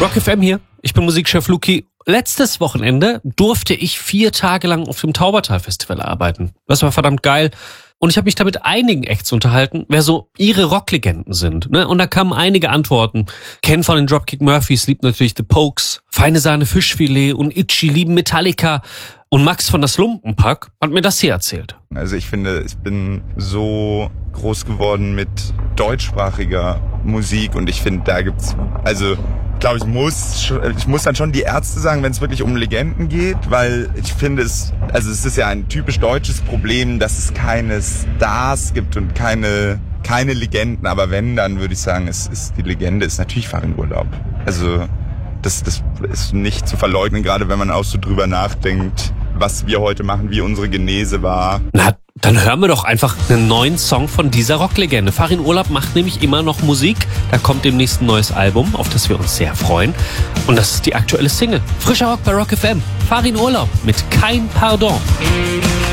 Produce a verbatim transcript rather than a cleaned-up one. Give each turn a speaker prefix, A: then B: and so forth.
A: Rock F M hier. Ich bin Musikchef Luki. Letztes Wochenende durfte ich vier Tage lang auf dem Taubertal-Festival arbeiten. Das war verdammt geil. Und ich habe mich da mit einigen Acts unterhalten, wer so ihre Rocklegenden sind. Ne? Und da kamen einige Antworten. Ken von den Dropkick Murphys liebt natürlich The Pokes. Feine Sahne Fischfilet und Itchy lieben Metallica. Und Max von das Lumpenpack hat mir das hier erzählt.
B: Also ich finde, ich bin so groß geworden mit deutschsprachiger Musik und ich finde, da gibt's, also ich glaube, ich muss, ich muss dann schon die Ärzte sagen, wenn es wirklich um Legenden geht, weil ich finde es, also es ist ja ein typisch deutsches Problem, dass es keine Stars gibt und keine, keine Legenden, aber wenn, dann würde ich sagen, es ist, die Legende ist natürlich Farin Urlaub. Also das, das ist nicht zu verleugnen, gerade wenn man auch so drüber nachdenkt, was wir heute machen, wie unsere Genese war.
A: Na, dann hören wir doch einfach einen neuen Song von dieser Rocklegende. Farin Urlaub macht nämlich immer noch Musik. Da kommt demnächst ein neues Album, auf das wir uns sehr freuen. Und das ist die aktuelle Single. Frischer Rock bei Rock F M. Farin Urlaub mit Kein Pardon.